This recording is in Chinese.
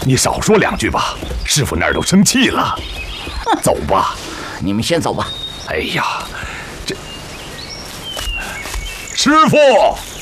你少说2句吧，师傅那儿都生气了。走吧， 你们先走吧。 哎呀，这师傅。